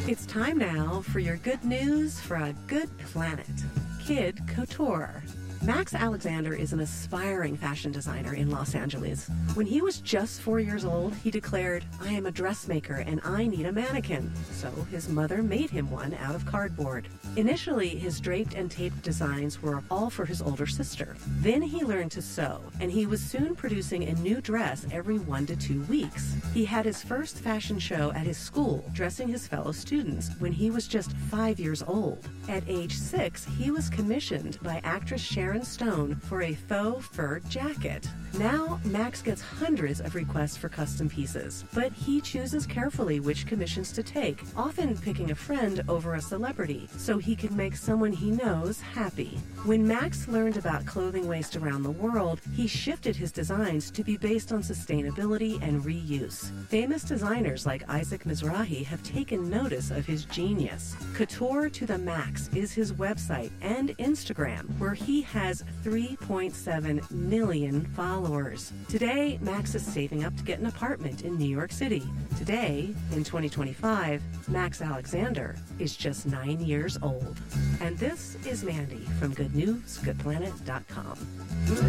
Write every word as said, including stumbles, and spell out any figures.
It's time now for your good news for a good planet. Kid Couture. Max Alexander is an aspiring fashion designer in Los Angeles. When he was just four years old, he declared, "I am a dressmaker and I need a mannequin." So his mother made him one out of cardboard. Initially, his draped and taped designs were all for his older sister. Then he learned to sew, and he was soon producing a new dress every one to two weeks. He had his first fashion show at his school, dressing his fellow students, when he was just five years old. At age six, he was commissioned by actress Sharon Stone for a faux fur jacket. Now, Max gets hundreds of requests for custom pieces, but he chooses carefully which commissions to take, often picking a friend over a celebrity, so he can make someone he knows happy. When Max learned about clothing waste around the world, he shifted his designs to be based on sustainability and reuse. Famous designers like Isaac Mizrahi have taken notice of his genius. Couture to the Max is his website and Instagram, where he has three point seven million followers. Today, Max is saving up to get an apartment in New York City. Today, in twenty twenty-five, Max Alexander is just nine years old. And this is Mandy from good news good planet dot com.